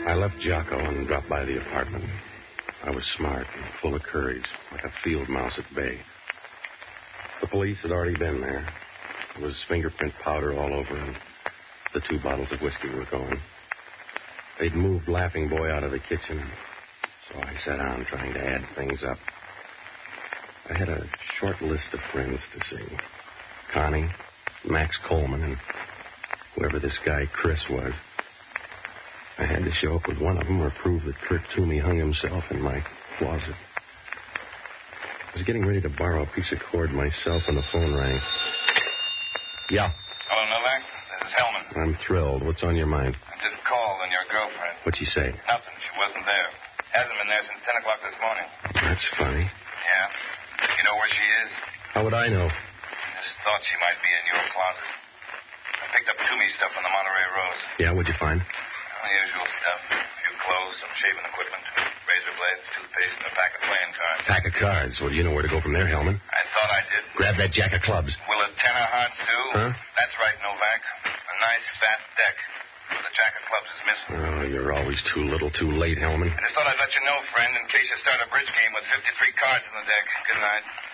I left Jocko and dropped by the apartment. I was smart and full of courage, like a field mouse at bay. The police had already been there. There was fingerprint powder all over, and the 2 bottles of whiskey were going. They'd moved Laughing Boy out of the kitchen, so I sat down trying to add things up. I had a short list of friends to see. Connie, Max Coleman, and whoever this guy Chris was. I had to show up with one of them or prove that Kurt Toomey hung himself in my closet. I was getting ready to borrow a piece of cord myself when the phone rang. Yeah. Hello, Novak. This is Hellman. I'm thrilled. What's on your mind? I just called on your girlfriend. What'd she say? Nothing. She wasn't there. Hasn't been there since 10 o'clock this morning. That's funny. Yeah? You know where she is? How would I know? I just thought she might be in your closet. I picked up Toomey's stuff on the Monterey Road. Yeah, what'd you find? The usual stuff. A few clothes, some shaving equipment, razor blades, toothpaste, and a pack of playing cards. Pack of cards. Well, do you know where to go from there, Hellman? I thought I did. Grab that jack of clubs. Will a tenor hearts do? Huh? That's right, Novak. A nice fat deck. But the jack of clubs is missing. Oh, you're always too little too late, Hellman. I just thought I'd let you know, friend, in case you start a bridge game with 53 cards in the deck. Good night.